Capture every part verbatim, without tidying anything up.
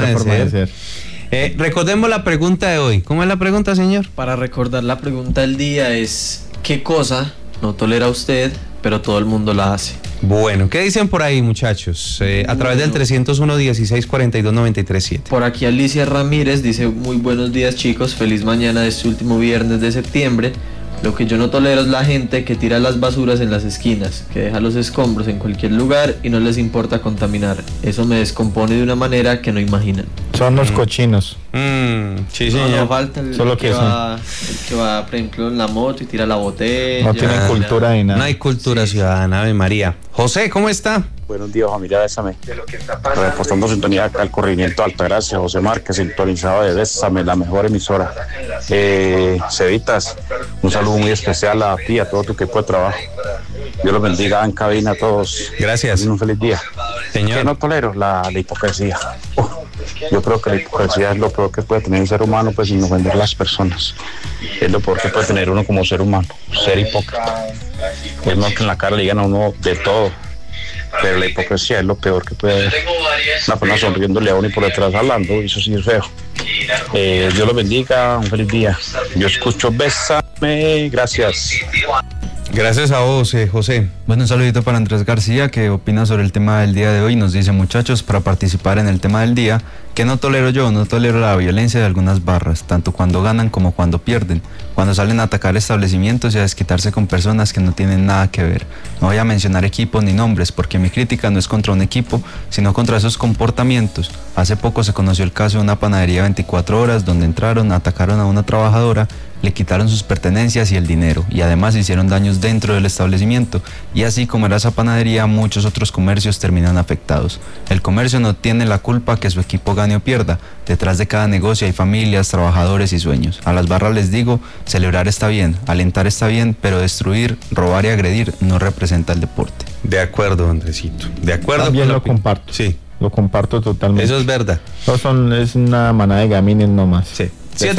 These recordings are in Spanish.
forma, de, forma ser. de ser. Eh, recordemos la pregunta de hoy. ¿Cómo es la pregunta, señor? Para recordar, la pregunta del día es: ¿qué cosa no tolera usted, pero todo el mundo la hace? Bueno, ¿qué dicen por ahí, muchachos? Eh, a través del trescientos uno, dieciséis, cuarenta y dos, noventa y tres, siete. Por aquí Alicia Ramírez dice: muy buenos días, chicos, feliz mañana de este último viernes de septiembre. Lo que yo no tolero es la gente que tira las basuras en las esquinas, que deja los escombros en cualquier lugar y no les importa contaminar. Eso me descompone de una manera que no imaginan. Son los cochinos. Mm, sí, sí. No, no falta el, Solo el que, que va, el que va, por ejemplo, en la moto y tira la botella. No tienen Ah, cultura ni nada. No hay cultura Sí. ciudadana, Ave María. José, ¿cómo está? Buenos días, familia Bésame. Reportando sintonía acá al corrimiento Altagracia, José Márquez, sintonizado de Bésame, la mejor emisora. Eh, Cevitas, un saludo muy especial a ti, a todo tu equipo de trabajo. Dios los bendiga en cabina a todos. Gracias. Un feliz día. Señor. ¿Qué no tolero? La, la hipocresía. Uh, yo creo que la hipocresía es lo peor que puede tener un ser humano, pues sin ofender a las personas. Es lo peor que puede tener uno como ser humano, ser hipócrita. Es no que en la cara le digan a uno de todo. Pero la hipocresía es lo peor que puede haber. Una persona sonriéndole a uno y por detrás hablando, eso sí es feo. Eh, Dios los bendiga, un feliz día. Yo escucho Bésame, gracias. Gracias a vos, eh, José. Bueno, un saludito para Andrés García, que opina sobre el tema del día de hoy. Nos dice: muchachos, para participar en el tema del día, que no tolero yo, no tolero la violencia de algunas barras, tanto cuando ganan como cuando pierden, cuando salen a atacar establecimientos y a desquitarse con personas que no tienen nada que ver. No voy a mencionar equipos ni nombres, porque mi crítica no es contra un equipo, sino contra esos comportamientos. Hace poco se conoció el caso de una panadería veinticuatro horas, donde entraron, atacaron a una trabajadora, le quitaron sus pertenencias y el dinero, y además hicieron daños dentro del establecimiento, y así como era esa panadería, muchos otros comercios terminan afectados. El comercio no tiene la culpa que su equipo gane o pierda. Detrás de cada negocio hay familias, trabajadores y sueños. A las barras les digo: celebrar está bien, alentar está bien, pero destruir, robar y agredir no representa el deporte. De acuerdo, Andresito. De acuerdo. También con lo la opi- comparto. Sí, Lo comparto totalmente. eso es verdad. No son, es una manada de gamines nomás. Sí. siete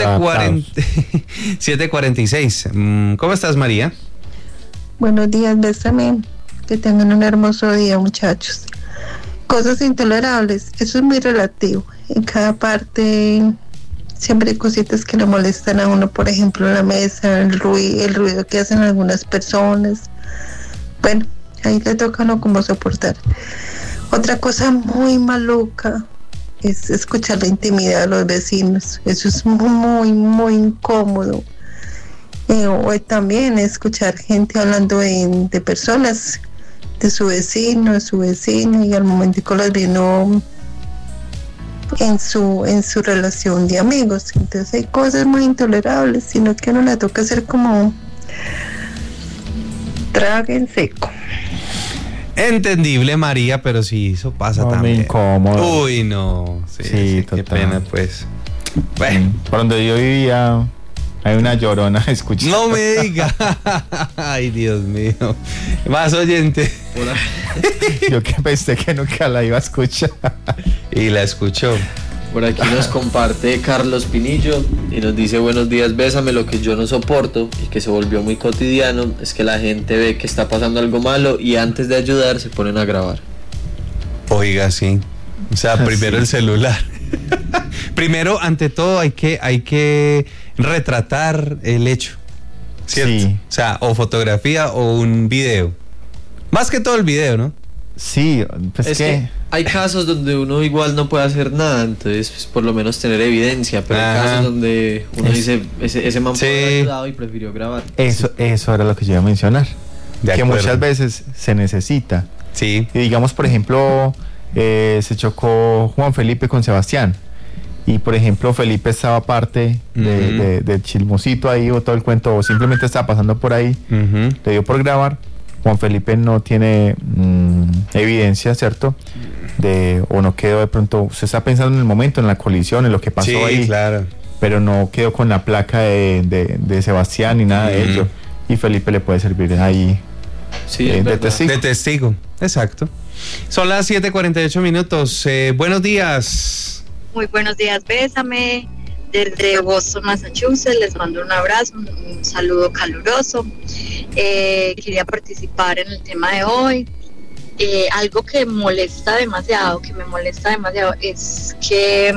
cuarenta y seis. Mm, ¿Cómo estás, María? Buenos días, Bésame. Que tengan un hermoso día, muchachos. Cosas intolerables, eso es muy relativo. En cada parte siempre hay cositas que le molestan a uno, por ejemplo, la mesa, el ruido, el ruido que hacen algunas personas. Bueno, ahí le toca a uno como soportar. Otra cosa muy maluca es escuchar la intimidad de los vecinos. Eso es muy, muy incómodo. Eh, o también escuchar gente hablando de, de personas, de su vecino, de su vecina, y al momentico las vino en su en su relación de amigos. Entonces hay cosas muy intolerables, sino que a uno le toca hacer como traga en seco. Entendible, María, pero sí, eso pasa No, muy también. incómodo. Uy, no. Sí, Sí, sí, qué total. pena, pues. Bueno, Por donde yo vivía hay una llorona, escucha. no me diga. Ay, Dios mío. Más oyente. Por ahí, Yo que pensé que nunca la iba a escuchar. Y la escuchó. por aquí nos comparte Carlos Pinillo y nos dice: buenos días, Bésame. Lo que yo no soporto y que se volvió muy cotidiano es que la gente ve que está pasando algo malo y antes de ayudar se ponen a grabar. Oiga, sí. O sea, primero Sí. el celular. Primero, ante todo, hay que, hay que retratar el hecho. ¿Cierto? Sí. O sea, o fotografía o un video. Más que todo el video, ¿no? Sí, pues Es que, que hay casos donde uno igual no puede hacer nada, entonces pues, por lo menos tener evidencia, pero Ajá. hay casos donde uno Es- dice: ese, ese man pudo haber Sí. ayudado y prefirió grabar. eso, eso era lo que yo iba a mencionar. De que acuerdo. muchas veces se necesita. Sí. Y digamos, por ejemplo, eh, se chocó Juan Felipe con Sebastián. Y por ejemplo, Felipe estaba parte de, Ujú. de- del chismosito ahí o todo el cuento, o simplemente estaba pasando por ahí, Ujú. le dio por grabar. Juan Felipe no tiene mm, evidencia, ¿cierto? De, o no quedó de pronto, se está pensando en el momento, en la colisión, en lo que pasó Sí, ahí, claro. pero no quedó con la placa de, de- de Sebastián ni nada de Ujú. ello. Y Felipe le puede servir ahí. Sí, Eh, es de verdad. testigo. De testigo. Exacto. Son las siete cuarenta y ocho minutos. Eh, buenos días. Muy buenos días, Bésame. Desde Boston, Massachusetts, les mando un abrazo, un, un saludo caluroso. Eh, quería participar en el tema de hoy. Eh, algo que molesta demasiado, que me molesta demasiado, es que